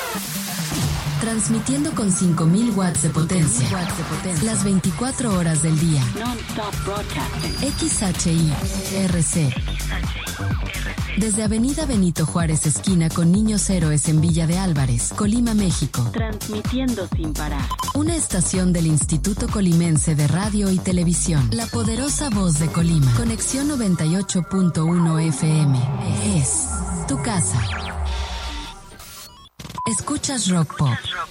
Transmitiendo con 5000 watts de potencia. Las 24 horas del día. Non-stop broadcasting. XHI-RC. Desde Avenida Benito Juárez, esquina con Niños Héroes en Villa de Álvarez, Colima, México. Transmitiendo sin parar. Una estación del Instituto Colimense de Radio y Televisión. La poderosa voz de Colima. Conexión 98.1 FM. Es tu casa. Escuchas Rock Pop.